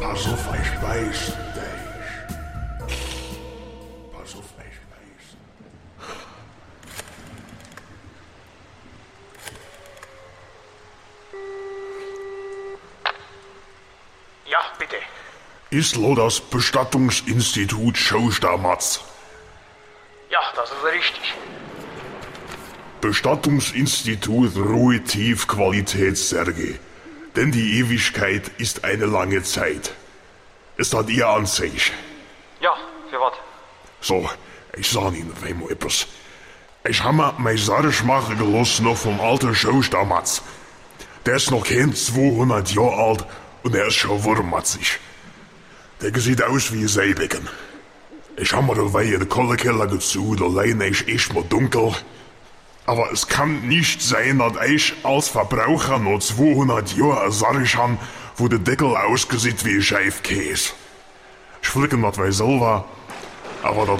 Pass auf, ich beiß dich. Pass auf, ich beiß. Ja, bitte. Ist lo das Bestattungsinstitut Schostermatz? Ja, das ist richtig. Bestattungsinstitut Ruhe Tief Qualitätssärge. Denn die Ewigkeit ist eine lange Zeit. Ist das Ihr Anzeichen? Ja, für was? So, ich sag Ihnen einmal etwas. Ich hab mir mein Sarg machen gelassen noch vom alten Schostermatz. Der ist noch kein 200 Jahre alt und er ist schon wurmmatzig. Der sieht aus wie ein Seebecken. Ich hab mir dabei in den Kohlekeller gezogen, allein ist echt mal dunkel. Aber es kann nicht sein, dass ich als Verbraucher noch 200 Jahre ein Sarg habe, wo der Deckel aussieht wie ein Scheifkäse. Ich flicke das selber, aber das